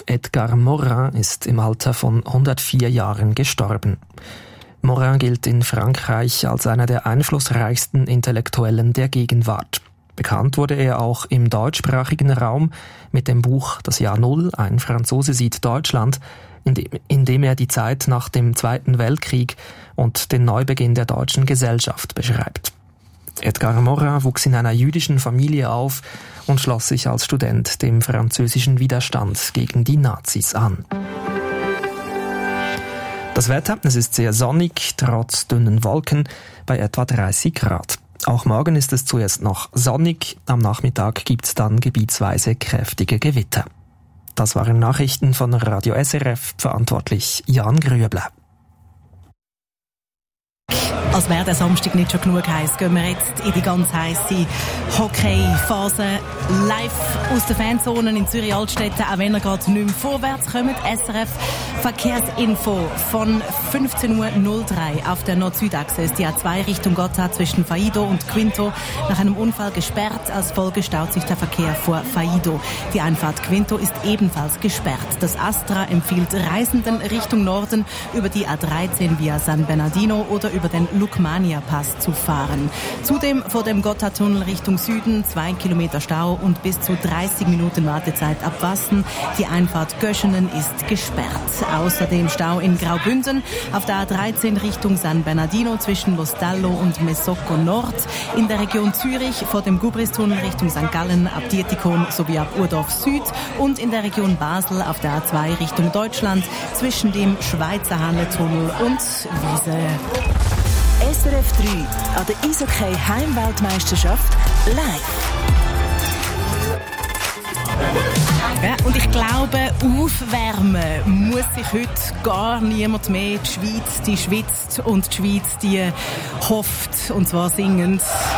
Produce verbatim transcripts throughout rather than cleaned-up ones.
Edgar Morin ist im Alter von hundertvier Jahren gestorben. Morin gilt in Frankreich als einer der einflussreichsten Intellektuellen der Gegenwart. Bekannt wurde er auch im deutschsprachigen Raum mit dem Buch Das Jahr Null, ein Franzose sieht Deutschland, in dem, in dem er die Zeit nach dem Zweiten Weltkrieg und den Neubeginn der deutschen Gesellschaft beschreibt. Edgar Morin wuchs in einer jüdischen Familie auf und schloss sich als Student dem französischen Widerstand gegen die Nazis an. Das Wetter, es ist sehr sonnig, trotz dünnen Wolken, bei etwa dreißig Grad. Auch morgen ist es zuerst noch sonnig, am Nachmittag gibt's dann gebietsweise kräftige Gewitter. Das waren Nachrichten von Radio S R F, verantwortlich Jan Grüebler. Als wäre der Samstag nicht schon genug heiß, gehen wir jetzt in die ganz heisse Hockey-Phase live aus den Fanzonen in Zürich-Altstetten, auch wenn ihr gerade nicht mehr vorwärts kommt. S R F Verkehrsinfo von fünfzehn Uhr null drei auf der Nord-Süd-Achse ist die A zwei Richtung Gotthard zwischen Faido und Quinto nach einem Unfall gesperrt. Als Folge staut sich der Verkehr vor Faido. Die Einfahrt Quinto ist ebenfalls gesperrt. Das Astra empfiehlt Reisenden Richtung Norden über die A dreizehn via San Bernardino oder über den Lukmania-Pass zu fahren. Zudem vor dem Gotthardtunnel Richtung Süden zwei Kilometer Stau und bis zu dreißig Minuten Wartezeit ab Wassen. Die Einfahrt Göschenen ist gesperrt. Außerdem Stau in Graubünden auf der A dreizehn Richtung San Bernardino zwischen Lostallo und Mesocco Nord. In der Region Zürich vor dem Gubris-Tunnel Richtung Sankt Gallen ab Dietikon sowie ab Urdorf Süd und in der Region Basel auf der A zwei Richtung Deutschland zwischen dem Schweizer Halle-Tunnel und Wiese. S R F drei an der Eishockey-Heimweltmeisterschaft live. Ja, und ich glaube, aufwärmen muss sich heute gar niemand mehr. Die Schweiz, die schwitzt und die Schweiz, die hofft, und zwar singend.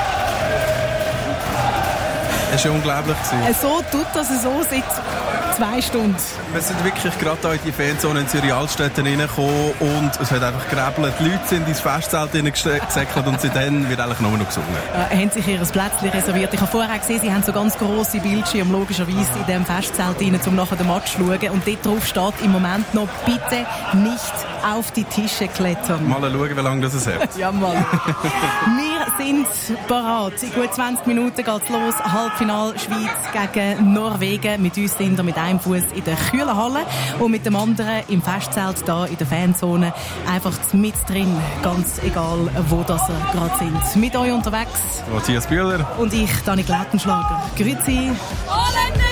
Das war unglaublich. So tut das so seit zwei Stunden. Wir sind wirklich gerade hier in die Fanzone in Zürich-Altstetten reingekommen und es hat einfach gerebelt. Die Leute sind ins Festzelt hineingesäckelt und seitdem wird eigentlich nur noch gesungen. Äh, haben sich ihr Plätzchen reserviert. Ich habe vorher gesehen, sie haben so ganz grosse Bildschirme logischerweise in diesem Festzelt rein, um nachher den Match zu schauen. Und dort drauf steht im Moment noch, bitte nicht auf die Tische klettern. Mal schauen, wie lange das es hat. Ja, mal. Wir sind bereit. In gut zwanzig Minuten geht's los. Halbfinale Schweiz gegen Norwegen. Mit uns sind wir mit einem Fuß in der kühlen Halle und mit dem anderen im Festzelt da in der Fanzone. Einfach mit drin, ganz egal, wo das ihr gerade sind. Mit euch unterwegs Matthias Bühler und ich, Dani Glättenschlager. Grüezi.